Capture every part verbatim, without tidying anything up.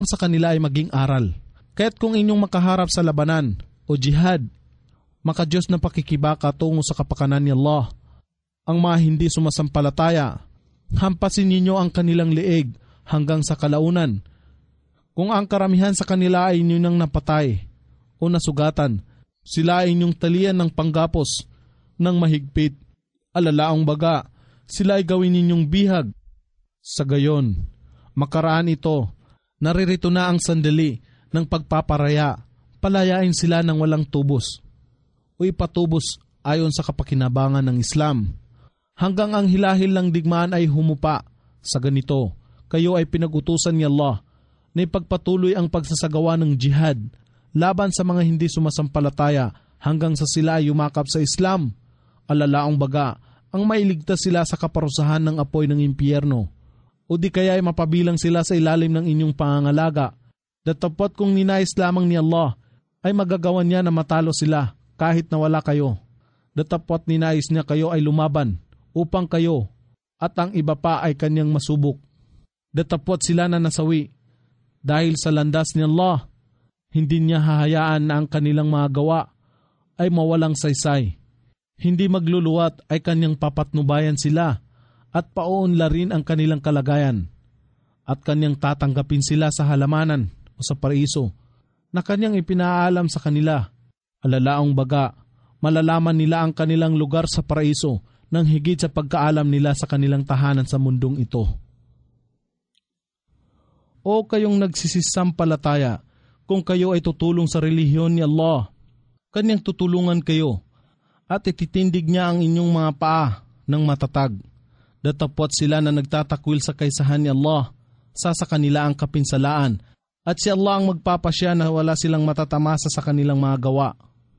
sa kanila ay maging aral. Kaya't kung inyong makaharap sa labanan o jihad, makadiyos na pakikibaka tungo sa kapakanan ni Allah, ang mga hindi sumasampalataya, hampasin ninyo ang kanilang liig hanggang sa kalaunan. Kung ang karamihan sa kanila ay inyong napatay o nasugatan, sila ay inyong talian ng panggapos ng mahigpit. Alalaong baga, sila ay gawin ninyong bihag. Sa gayon, makaraan ito, naririto na ang sandali ng pagpaparaya, palayain sila ng walang tubos o ipatubos ayon sa kapakinabangan ng Islam. Hanggang ang hilahil ng digmaan ay humupa. Sa ganito, kayo ay pinag-utusan ni Allah na ipagpatuloy ang pagsasagawa ng jihad laban sa mga hindi sumasampalataya hanggang sa sila ay yumakap sa Islam. Alalaong baga, ang mailigtas sila sa kaparusahan ng apoy ng impyerno, o di kaya ay mapabilang sila sa ilalim ng inyong pangangalaga. Datapot kung ninais lamang ni Allah, ay magagawa niya na matalo sila kahit na wala kayo. Datapot ninais niya kayo ay lumaban upang kayo at ang iba pa ay kanyang masubok. Datapot sila na nasawi dahil sa landas ni Allah, hindi niya hahayaan na ang kanilang mga gawa ay mawalang saysay. Hindi magluluwat ay kanyang papatnubayan sila at paunlarin ang kanilang kalagayan. At kanyang tatanggapin sila sa halamanan o sa paraiso na kanyang ipinaalam sa kanila. Alalaong baga, malalaman nila ang kanilang lugar sa paraiso nang higit sa pagkaalam nila sa kanilang tahanan sa mundong ito. O kayong nagsisisampalataya, kung kayo ay tutulong sa relihiyon ni Allah, kanyang tutulungan kayo at ititindig niya ang inyong mga paa ng matatag. Datapot sila na nagtatakwil sa kaisahan ni Allah, sa sa kanila ang kapinsalaan, at si Allah ang magpapasya na wala silang matatamasa sa kanilang mga gawa.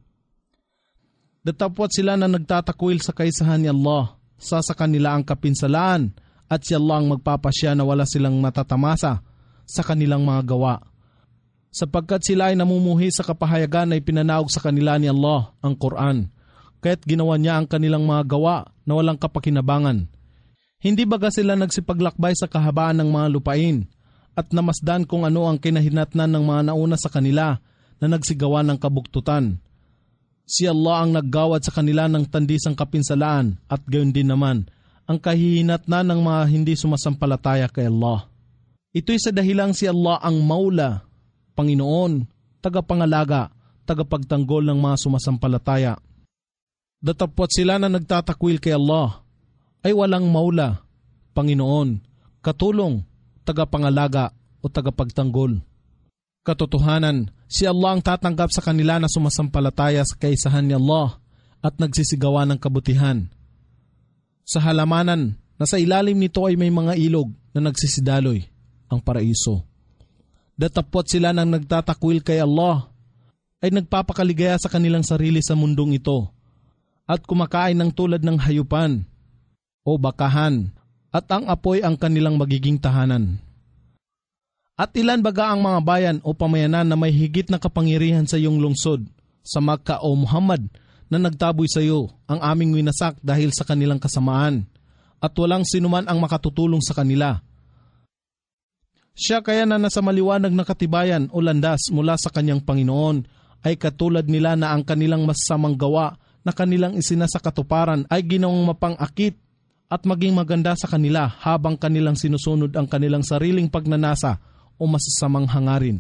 Datapot sila na nagtatakwil sa kaisahan ni Allah, sa sa kanila ang kapinsalaan, at si Allah ang magpapasya na wala silang matatamasa sa kanilang mga gawa. Sapagkat sila ay namumuhi sa kapahayagan na ipinanaog sa kanila ni Allah, ang Quran, kaya't ginawa niya ang kanilang mga gawa na walang kapakinabangan. Hindi baga sila nagsipaglakbay sa kahabaan ng mga lupain at namasdan kung ano ang kinahinatnan ng mga nauna sa kanila na nagsigawa ng kabuktutan. Si Allah ang naggawad sa kanila ng tandisang kapinsalaan at gayon din naman ang kahihinatnan ng mga hindi sumasampalataya kay Allah. Ito'y sa dahilang si Allah ang Maula, Panginoon, tagapangalaga, tagapagtanggol ng mga sumasampalataya. Datapot sila na nagtatakwil kay Allah ay walang Maula, Panginoon, katulong, tagapangalaga o tagapagtanggol. Katotohanan, si Allah ang tatanggap sa kanila na sumasampalataya sa kaisahan ni Allah at nagsisigawa ng kabutihan. Sa halamanan na sa ilalim nito ay may mga ilog na nagsisidaloy, ang paraiso. Datapot sila nang nagtatakwil kay Allah ay nagpapakaligaya sa kanilang sarili sa mundong ito at kumakain ng tulad ng hayupan o bakahan at ang apoy ang kanilang magiging tahanan. At ilan baga ang mga bayan o pamayanan na may higit na kapangyarihan sa iyong lungsod sa Makkah o Muhammad na nagtaboy sa iyo ang aming winasak dahil sa kanilang kasamaan at walang sinuman ang makatutulong sa kanila. Siya kaya na nasa maliwanag na katibayan o landas mula sa kanyang Panginoon ay katulad nila na ang kanilang masasamang gawa na kanilang isinasakatuparan ay ginawang mapang-akit at maging maganda sa kanila habang kanilang sinusunod ang kanilang sariling pagnanasa o masasamang hangarin.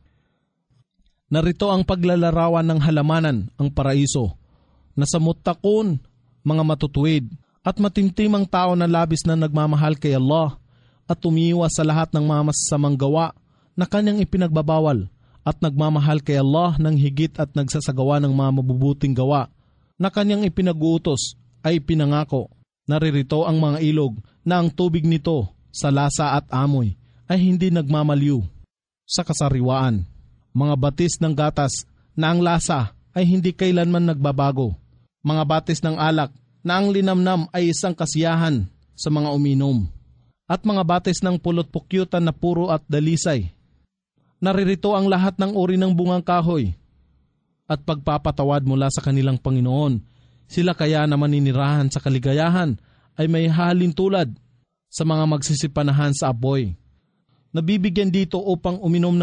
Narito ang paglalarawan ng halamanan, ang paraiso, na sa muttaqun, mga matutuwid, at matimtimang tao na labis na nagmamahal kay Allah at umiiwas sa lahat ng mga masasamang gawa na kanyang ipinagbabawal at nagmamahal kay Allah ng higit at nagsasagawa ng mga mabubuting gawa na kanyang ipinag-uutos ay pinangako. Naririto ang mga ilog na ang tubig nito sa lasa at amoy ay hindi nagmamaliw sa kasariwaan. Mga batis ng gatas na ang lasa ay hindi kailanman nagbabago. Mga batis ng alak na ang linamnam ay isang kasiyahan sa mga uminom. At mga batis ng pulot-pukyutan na puro at dalisay. Naririto ang lahat ng uri ng bungang kahoy at pagpapatawad mula sa kanilang Panginoon. Sila kaya na maninirahan sa kaligayahan ay may halin tulad sa mga magsisipanahan sa apoy. nabibigyan dito upang uminom